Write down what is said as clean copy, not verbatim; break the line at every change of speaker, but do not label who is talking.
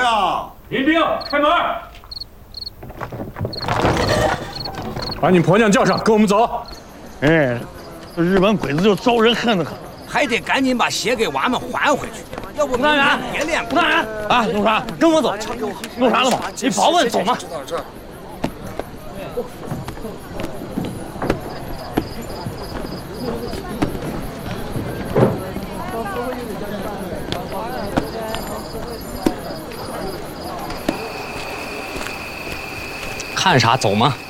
啊！
民兵，开门！
把你婆娘叫上，跟我们走。
哎，这日本鬼子就招人恨得很，
还得赶紧把鞋给娃们还回去，要不
吴大元
别练。
吴大元啊，弄啥？跟我走。弄啥了吗？你保稳，走吗？
看啥？走吗？